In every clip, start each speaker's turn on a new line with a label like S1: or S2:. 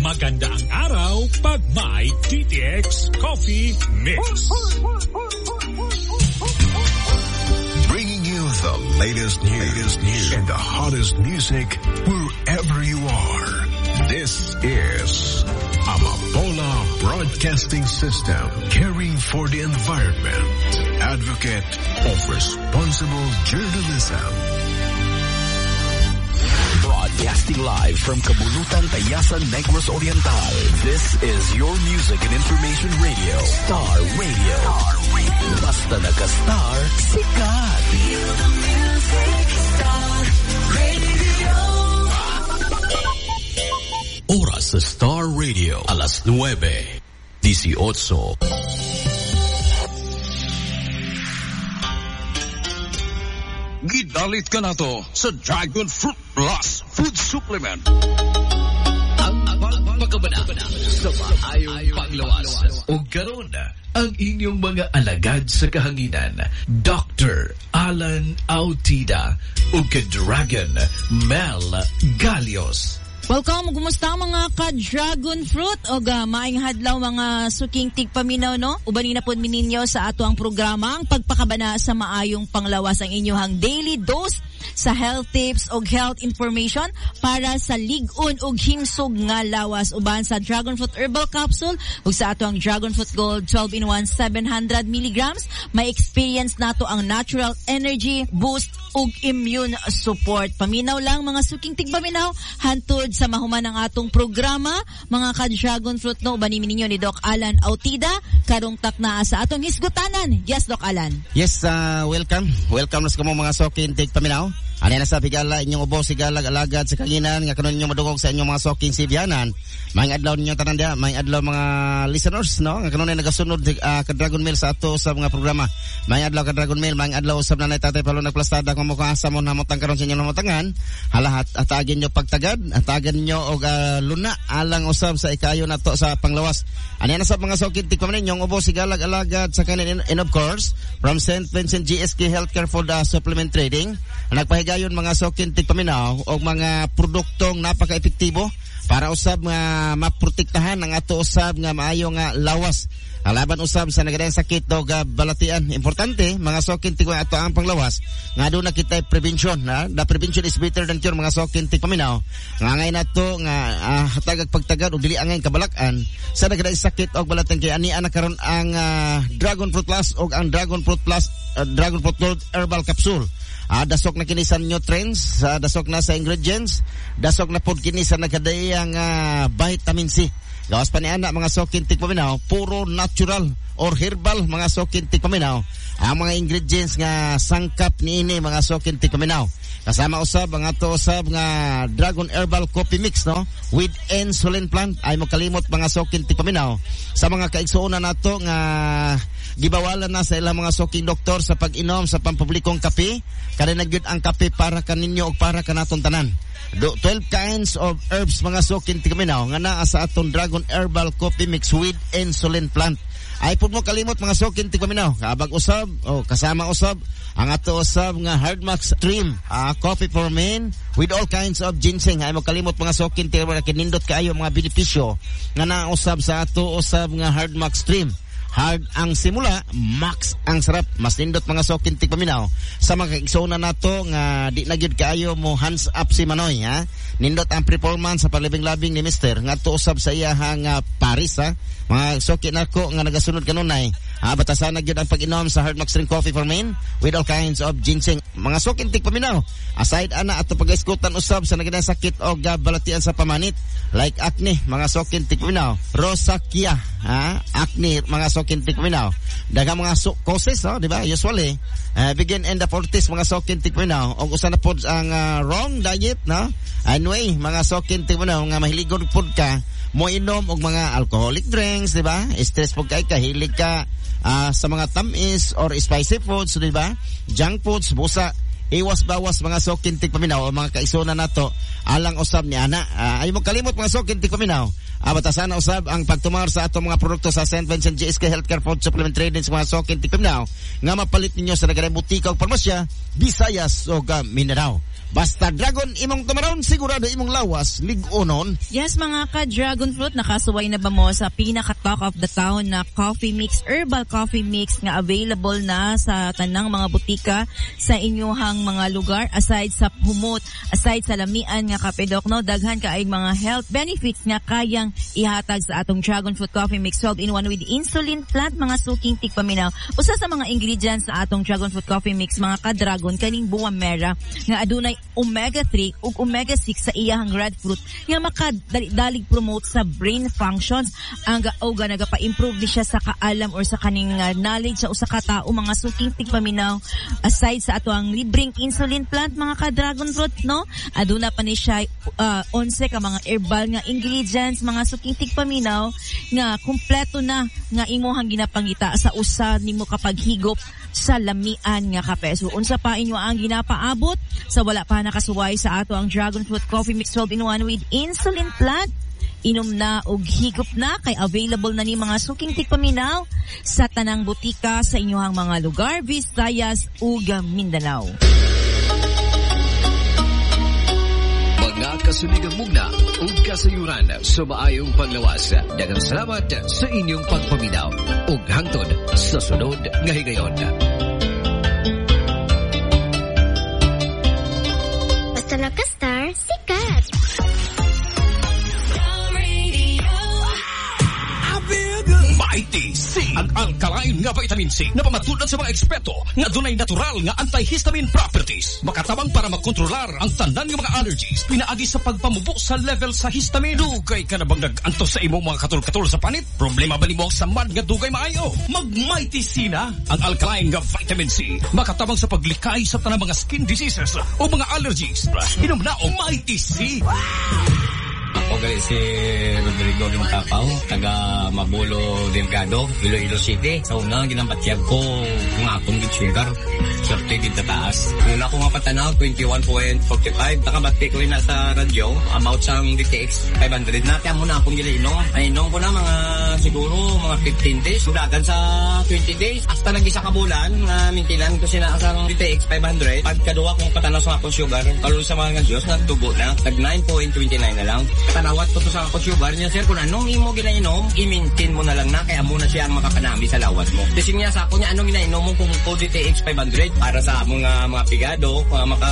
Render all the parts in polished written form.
S1: Maganda ang araw pag may TTX Coffee Mix.
S2: Bringing you the latest news and the hottest music wherever you are. This is Amapola Broadcasting System, caring for the environment, advocate of responsible journalism.
S3: Broadcasting live from Kabulutan, Tayasan, Negros Oriental. This is your music and information radio, Star Radio. Basta naka-Star, sikat. Feel the music, Star Radio. Oras sa Star Radio, alas 9:18.
S4: Gidalit ka na to sa Dragon Fruit Plus Food Supplement.
S3: Ang pagkabana sa maayong panglawas. O karon ang inyong mga alagad sa kahanginan, Dr. Alan Autida o ka-Dragon Mel Galios.
S5: Welcome, kumusta mga ka-Dragon Fruit? O maayong hadlaw mga suking tigpaminaw, no? Ubanin na po mininyo sa ato ang programa, ang pagpakabana sa maayong panglawas, ang inyong daily dose sa health tips o health information para sa ligon o himsog nga lawas. Uban sa Dragon Fruit Herbal Capsule o sa ato ang Dragon Fruit Gold 12-in-1 700 milligrams. May experience nato ang natural energy boost o immune support. Paminaw lang mga suking tigpaminaw, hantod sa mahuman ang atong programa, mga ka-Dragon Fruit, no? Ubanin ninyo ni Doc Alan Autida, karong takna sa atong hisgutanan. Yes, Doc Alan.
S6: Yes, welcome. Welcome na sa mga sokin tigpaminaw. Ano na sa pigala inyong ubo sigalag alagad sa kanginan nga kanon ninyo madungog sa inyong mga soking sibiyanan. May adlaw ninyo tanan dia, may adlaw mga listeners, no? Nga kanon nagasunod ka Dragon Mail sa ato sa mga programa. May adlaw ka Dragon Mail, may adlaw usab na tatay Paulo nagplastada kung mukha sa mo namotang karon sa inyong namotangan. Hala atagin nyo pagtagad, atagan nyo og luna alang usab sa ikayo nato sa panglawas. Ano na sa mga soking tigpaminaw inyong ubo sigalag alagad sa kanin and of course from St. Vincent GSK Healthcare for the Supplement Trading. Nagpahigayon mga sokin tigpaminaw o mga produktong napaka-epektibo para usab nga maprotektahan ang ato usab nga maayo nga lawas. Alaban usab sa nagadayang sakit o balatian. Importante mga sokin tigpaminaw ato ang panglawas nga doon na kita prevention. The prevention is better than cure mga sokin tigpaminaw. Nga ngay nato nga hatagag pagtagad o dili angay kabalakan sa nagadayang sakit o balatian kay ani ana karon ang Dragon Fruit Plus o ang Dragon Fruit Plus Dragon Fruit Gold Herbal Capsule. Dasok na kini sa nutrients, dasok na sa ingredients, dasok na pod kini sa nagkadayang vitamin C. Gawas pa ni ana mga sokin tigpaminaw, puro natural or herbal mga sokin tigpaminaw. Ang mga ingredients nga sangkap niini mga sokin tigpaminaw. Kasama usab ang ato usab nga Dragon Herbal Coffee Mix, no? With insulin plant. Ay mo kalimot mga sokin tigpaminaw sa mga kaigsuonan nato nga gibawalan na sa ilang mga soking doktor sa pag-inom sa pampublikong kape. Kada nagyud ang kape para kaninyo o para kanaton tanan. 12 kinds of herbs mga soking tigpaminaw nga naa sa aton Dragon Herbal Coffee Mix with insulin plant. Ay pud mo kalimot mga sokin tigpaminaw. Kabag usab o kasama usab ang ato usab nga Hardmax Stream coffee for men with all kinds of ginseng. Ay mo kalimot mga sokin tigpaminaw kinindot kaayo mga benepisyo nga naa usab sa ato usab nga Hardmax Stream. Hard ang simula, max ang sarap. Mas nindot mga sokin tigpaminaw sa mga kaigsoona nato nga di na gyud kaayo mo hands up si Manoy, ha. Nindot ang performance sa palibing-labing ni Mister nga tuusab sa iyahang Paris, ha. Mga sokin nako nga nagasunod kanunay. Batasan na gyud ang pag-inom sa Hardmax Drink Coffee for Men with all kinds of ginseng. Mga sokin tigpaminaw, aside ana ato pag-iskutan usab sa nagadang sakit o balatian sa pamanit like acne, mga sokin tigpaminaw, rosacea, acne, mga sokin tigpaminaw. Daghang mga causes, di ba? Usually begin in the 40s mga sokin tigpaminaw. Og usa na pod ang wrong diet, no? Anyway, mga sokin tigpaminaw nga mahiligon pod ka mo inom og mga alcoholic drinks, di ba? Stress pag kahilig ka sa mga tamis or spicy foods, di ba? Junk foods, busa. Iwas-bawas mga sokin tigpaminaw o mga kaisuna nato alang usab ni ana. Ay mo kalimot mga sokin tigpaminaw. Batasan na usab ang pagtumar sa atong mga produkto sa St. Vincent GSK Healthcare Food Supplement Trading sa mga sokin tigpaminaw nga mapalit ninyo sa nagadayang butika o parmasya, Visayas o Mindanao. Basta dragon imong tumaron, sigurado imong lawas lig-onon.
S5: Yes, mga ka-dragon fruit, nakasuway na ba mo sa pinaka-talk of the town na coffee mix, herbal coffee mix nga available na sa tanang mga butika sa inyuhang mga lugar? Aside sa humot, aside sa lamian nga kapedok, no, daghan kaayong mga health benefits nga kayang ihatag sa atong dragon fruit coffee mix 12 in 1 with insulin plant, mga suking tigpaminaw. Usa sa mga ingredients sa atong dragon fruit coffee mix, mga ka-dragon, kaning buwa mera nga adunay omega-3 ug omega-6 sa iyahang red fruit nga makadalig promote sa brain functions ang oga nagapa-improve di siya sa kaalam or sa kaning knowledge sa usa ka tawo, mga suking tigpaminaw. Aside sa ato ang libreng insulin plant, mga ka-dragon fruit, no, aduna pa ni siya 11 ka mga herbal nga ingredients, mga suking tigpaminaw nga kumpleto na nga imuhang ginapangita sa usa nimo kapag higop sa lamian nga kape. So unsa pa inyo ang ginapaabot sa wala pa nakasuway sa ato ang dragon fruit coffee mix 12 in 1 with insulin plant? Inom na og higop na, kay available na ni mga suking tigpaminaw sa tanang butika sa inyong mga lugar, Visayas ug Mindanao.
S3: Mga kasunigang mugna ug kasayuran sa maayong paglawas. Daghang salamat sa inyong pagpaminaw ug hangtod sa sunod nga higayon.
S7: Basta naka-star, sikat!
S1: Mighty C, ang alkaline nga vitamin C na pamatulad sa mga eksperto nga dunay natural nga antihistamine properties. Makatabang para makontrolar ang tanan nga mga allergies, pinaagi sa pagpamubo sa level sa histamine. Dugay ka na bang nag-anto sa imong mga katulog-katulog sa panit? Problema ba nimo sa man nga dugay maayo? Mag-Mighty C na. Ang alkaline nga vitamin C makatabang sa paglikay sa tanang mga skin diseases o mga allergies. Inom na o Mighty C.
S8: Ako gali si Rodrigo Limtapaw, taga Mabulo Delgado, Iloilo City. Sa una, ginampatyag ko kung akong sugar. Swerte din tataas. Una ko nga patanaw, 21.45. Nakabati ko rin na sa radyo about sa DTX 500. Natiyam mo na akong gilinom. Ay, inom ko na mga siguro mga 15 days. Sudagan sa 20 days. Hasta nag-isa ka bulan, mintilan ko sila sa DTX 500. Pagkaduwa kong patanaw sa akong sugar, kalul sa mga Diyos, nagtubo na. Nag 9.29 na lang. Tanawat ko to sa akong sugar niya, sir, kung anong imo ginainom, i-maintain mo na lang na, kaya muna siya ang makakanami sa lawat mo. Kasi niya sa ako niya, anong ginainom mo kung DTX 500 para sa mga pigado,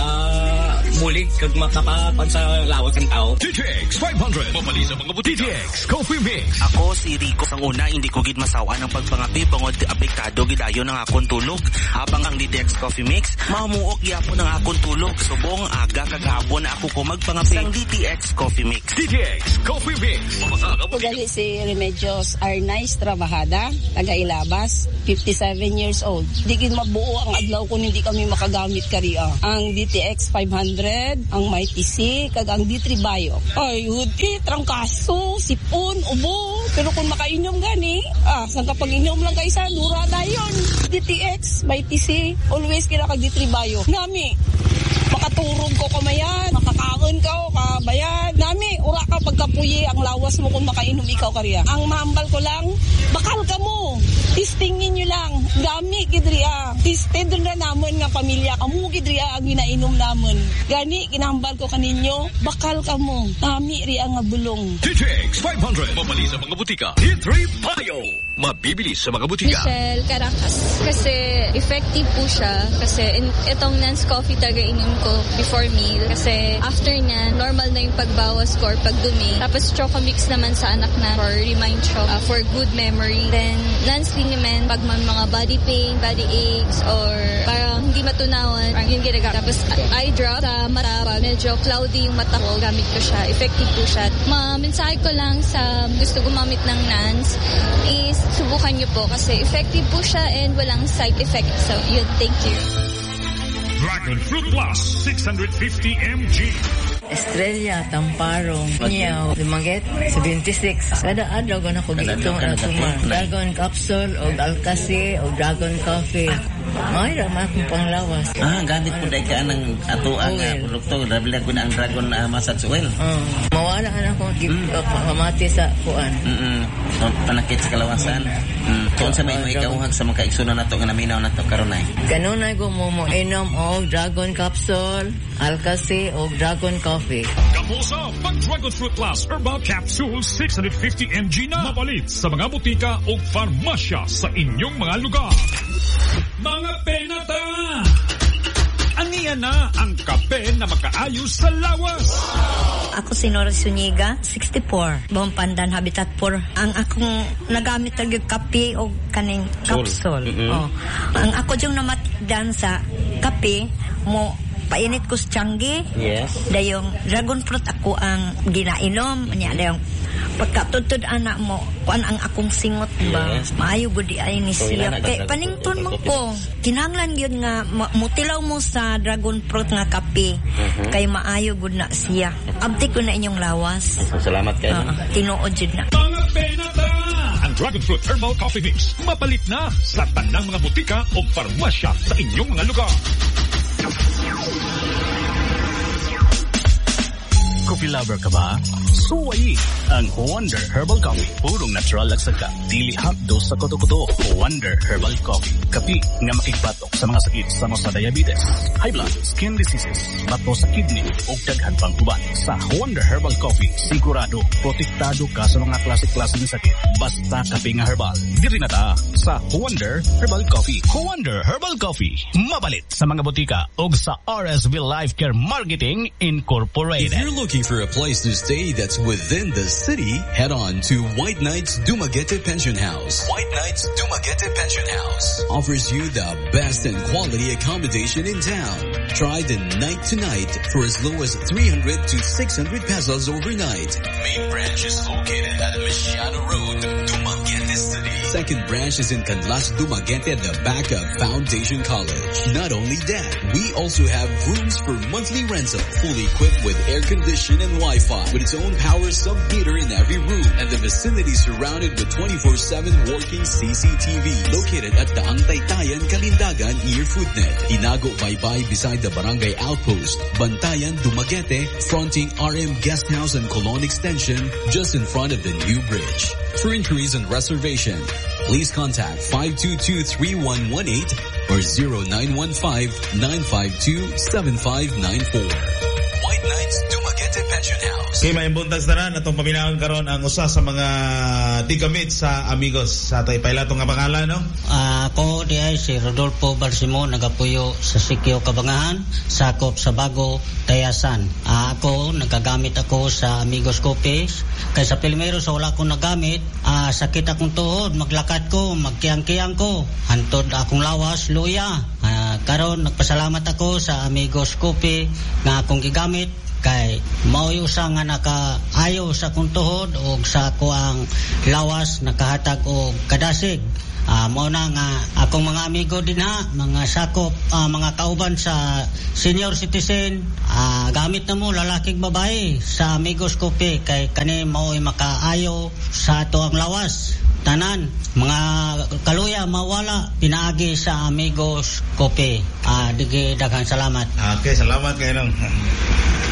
S8: makabulig, kag makapapag sa lawat ng tao.
S1: DTX 500, mapali sa mga butika. DTX Coffee Mix.
S9: Ako si Rico. Sang una, hindi ko gid masawa ng pagpangapi, bangod apektado gidayo ng akong tulog. Habang ang DTX Coffee Mix, mamuok gyapon ng akong tulog. Subong aga kagahapon na ako ko magpangapi ang DTX Coffee Mix.
S1: DTX Coffee Mix.
S10: Ugali si Remedios Arnaiz Trabajada, taga Ilabas, 57 years old. Di gid mabuo ang adlaw kung hindi kami makagamit kariya. Ang DTX 500, ang Mighty C, kag ang D3 Bio. Ay, hudi, trangkaso, sipon, ubo. Pero kung makainom gani, saan kapag inom lang kaisa, dura na yun. DTX, Mighty C, always kira kag D3 Bio. Nami, makaturog ko kamayan, makakaon ka o kabayan. Nami, ura ka pagkapuyi ang lawas mo kung makainom ikaw kariya. Ang mahambal ko lang, bakal ka mo. Tistingin nyo lang. Gami, gidriya. Tisted na namon nga pamilya. Kamu gidriya ang ginainom namon. Gani, kinahambal ko kaninyo, bakal ka mo. Nami, riya nga bulong.
S1: DTX 500, mapali sa mga butika. D3 Bio, mabibili sa mga butika.
S11: Michelle Caracas. Kasi effective po siya. Kasi itong Nance Coffee talaga inom ko before meal. Kasi after niya, normal na yung pagbawas ko or pagdumi. Tapos Chocomix naman sa anak na for remind siya for good memory. Then Nance din naman pag may mga body pain, body aches, or parang hindi matunawan, parang yung ginagawa. Tapos eye drop sa mata, pag medyo cloudy yung mata ko, gamit ko siya. Effective po siya. Mensahe ko lang sa gusto gumamit ng Nance is subukan niyo po kasi effective po siya and walang side effect. So yun, thank you.
S1: Dragon Fruit Plus 650 mg.
S12: Estrella, Tamparong, Niyaw, Limanget, 76. Kada adlaw ko na ko dito na Dragon Capsule o Alcasi o Dragon Coffee. May rama akong panglawas.
S6: Gamit po dahil ka ng atuang produkto. Dahil ko na ang Dragon massage oil.
S12: Mawala ka na akong pamati sa kuan.
S6: Panakit sa kalawasan. Kung sa may kauhag sa mga kaigsunan nato nga naminaw nato karon ay.
S12: Kanunay ko mo inom og dragon capsule, alkasi og dragon coffee.
S13: Kamusta pag Dragon Fruit Plus Herbal Capsule 650 mg na mapalit sa mga butika o farmasya sa inyong mga lugar. Mga penata! Aniya na ang kape na makaayos sa lawas.
S14: Ako si Nora Zuniga, 64. Buong Pandan, Habitat 4. Ang akong nagamit ng kape o kaning capsule. Ang ako yung namatdan sa kape mo, painit ko sa tiyanggi.
S6: Yes.
S14: Dayong dragon fruit ako ang ginainom. Dayong pagkatutod anak mo, kuan ang akong singot ba? Yes. Maayo gudi ay ni siya. Panington mo ko. Kinahanglan yun nga mutilaw mo sa dragon fruit nga kape. Kay maayo gud na siya. Abti ko na inyong lawas.
S6: Salamat kayo.
S14: Tinuod jud na.
S13: Mga penata! Ang Dragon Fruit Herbal Coffee Mix mapalit na sa tanang mga butika o farmasya sa inyong mga lugar.
S3: Coffee lover ka ba? Suwayi ang Wonder Herbal Coffee. Purong natural lagsaka. Dili hapdo sa koto-koto. Wonder Herbal Coffee. Kapi nga makigbatok sa mga sakit sa diabetes, high blood, skin diseases, bato sa kidney, o daghan pang uban. Sa Wonder Herbal Coffee, sigurado, protektado ka sa mga klase-klase ng sakit. Basta kape nga herbal. Diri na ta sa Wonder Herbal Coffee. Wonder Herbal Coffee. Mabalit sa mga butika o sa RSV Life Care Marketing Incorporated.
S15: If you're looking for a place to stay that's within the city, head on to White Knights Dumaguete Pension House. White Knights Dumaguete Pension House offers you the best and quality accommodation in town. Try the night to night for as low as 300 to 600 pesos overnight. Main branch is located at Mesiano Road, Dumaguete City. Second branch is in Canlas, Dumaguete at the back of Foundation College. Not only that, we also have rooms for monthly rental, fully equipped with air conditioning and Wi-Fi, with its own power sub-meter in every room, and the vicinity surrounded with 24/7 working CCTV, located at the Taytayan, Kalindagan, near Foodnet. Inago Baybay beside the Barangay Outpost, Bantayan, Dumaguete, fronting RM Guest House and Colon Extension, just in front of the new bridge. For inquiries and reservation, please contact 522-3118 or 0915-952-7594. White Knights Dumaguete Pension House.
S16: Okay, may buntas na rin atong paminawan karon ang usa sa mga tigamit sa amigos sa Taypayla. Itong nga pangalan, no?
S17: Ako di ay si Rodolfo Barsimo, nagapuyo sa Sikyo Kabangahan, sakop sa Bago, Tayasan. Ako, nagagamit ako sa Amigos Coffee. Kaysa Pilmero sa wala akong nagamit, sakit akong tuhod, maglakad ko, magkiyang-kiyang ko, hantod akong lawas, luya. Karon nagpasalamat ako sa Amigos Coffee nga akong gigamit kay mao usa nga nakaayo sa akong tuhod o sa ako ang lawas nakahatag og kadasig. Mao na nga akong mga amigo din mga sakop, mga kauban sa senior citizen, gamit na mo lalaking babae sa Amigos Coffee kay kani mao'y makaayo sa ato ang lawas. Tanan, mga kaluya mawala pinaagi sa Amigos Coffee. Digi daghang salamat.
S16: Okay, salamat kayo lang.